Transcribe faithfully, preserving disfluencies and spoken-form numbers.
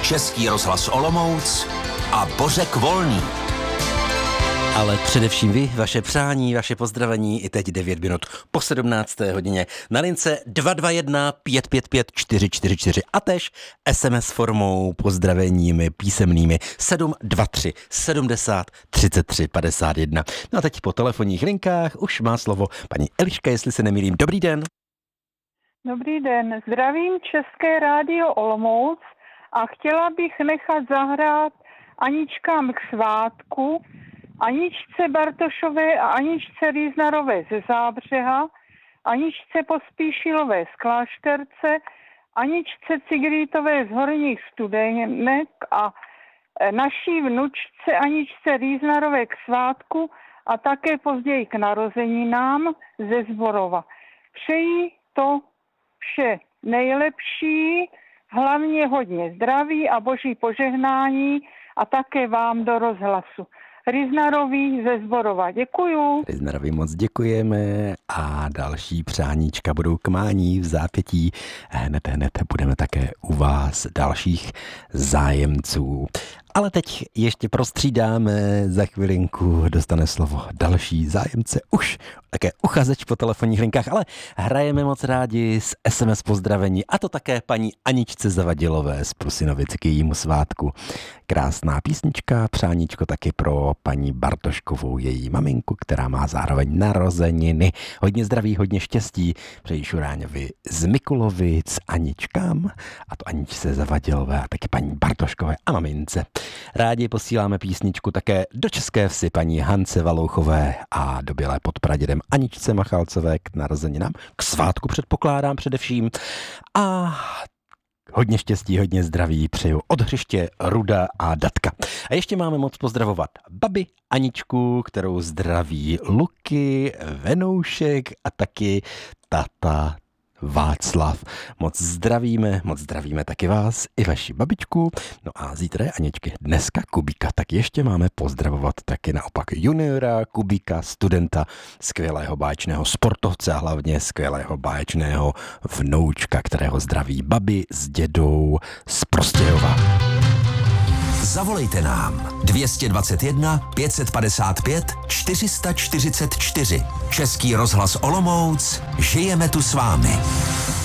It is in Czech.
Český rozhlas Olomouc a Bořek Volný. Ale především vy, vaše přání, vaše pozdravení i teď devět minut po sedmnácté hodině na lince dva dva jedna pět pět pět čtyři čtyři čtyři a tež es em es formou pozdraveními písemnými sedm dva tři sedmdesát třicet tři padesát jedna. No a teď po telefonních linkách už má slovo paní Eliška, jestli se nemýlím. Dobrý den. Dobrý den, zdravím České rádio Olomouc a chtěla bych nechat zahrát Aničkám k svátku, Aničce Bartošové a Aničce Rýznarové ze Zábřeha, Aničce Pospíšilové z Klášterce, Aničce Cigrítové z Horních Studenek a naší vnučce Aničce Rýznarové k svátku a také později k narozeninám ze Zborova. Přeji to vše nejlepší, hlavně hodně zdraví a boží požehnání a také vám do rozhlasu. Ryznarový ze Zborova. Děkuju. Ryznarovi moc děkujeme a další přáníčka budou k mání v zápětí. Hned, hned budeme také u vás dalších zájemců. Ale teď ještě prostřídáme, za chvilinku dostane slovo další zájemce, už také uchazeč po telefonních linkách, ale hrajeme moc rádi s es em es pozdravení a to také paní Aničce Zavadilové z Prusinovic k jejímu svátku. Krásná písnička, přáníčko taky pro paní Bartoškovou, její maminku, která má zároveň narozeniny. Hodně zdraví, hodně štěstí, přeji Šuráňovi z Mikulovic, Aničkám a to Aničce Zavadilové a taky paní Bartoškové a mamince. Rádi posíláme písničku také do České Vsi paní Hance Valouchové a do Bělé pod Pradědem Aničce Machalcové k narozeninám, k svátku předpokládám především a hodně štěstí, hodně zdraví přeju od hřiště Ruda a Datka. A ještě máme moc pozdravovat babi Aničku, kterou zdraví Luky, Venoušek a taky tata Václav. Moc zdravíme, moc zdravíme taky vás i vaši babičku. No a zítra je Aničky, dneska Kubíka, tak ještě máme pozdravovat taky naopak juniora Kubíka, studenta, skvělého báječného sportovce a hlavně skvělého báječného vnoučka, kterého zdraví babi s dědou z Prostějova. Zavolejte nám dvě dvacet jedna pět set padesát pět čtyři sta čtyřicet čtyři. Český rozhlas Olomouc, žijeme tu s vámi.